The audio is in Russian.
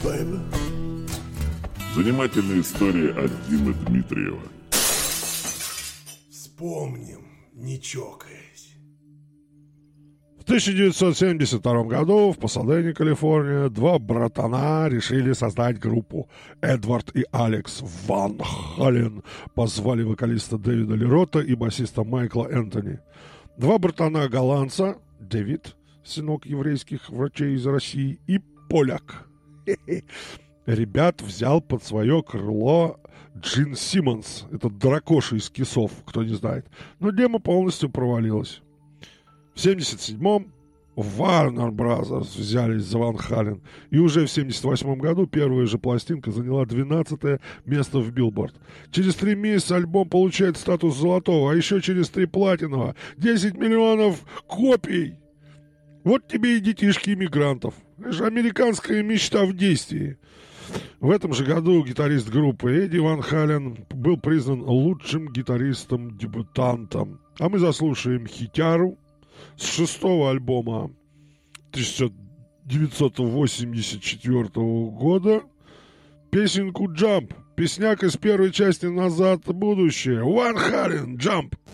baby. Занимательная история от Димы Дмитриева. Вспомним, не чокаясь. В 1972 году в Пасадене, Калифорния, два братана решили создать группу. Эдвард и Алекс Ван Хален позвали вокалиста Дэвида Лерота и басиста Майкла Энтони. Два братана-голландца, Дэвид, сынок еврейских врачей из России, и поляк. Ребят взял под свое крыло Джин Симмонс. Это дракоша из Кисов, кто не знает. Но демо полностью провалилась. В 1977-м Warner Brothers взялись за Ван Хален. И уже в 1978 году первая же пластинка заняла 12-е место в Billboard. Через 3 месяца альбом получает статус золотого, а еще через 3 платинового. 10 миллионов копий! Вот тебе и детишки иммигрантов. Это же американская мечта в действии. В этом же году гитарист группы Эдди Ван Хален был признан лучшим гитаристом-дебютантом. А мы заслушаем хитяру с 6-го альбома 1984 года песенку «Jump». Песняк из первой части «Назад в будущее». Ван Хален, «Jump».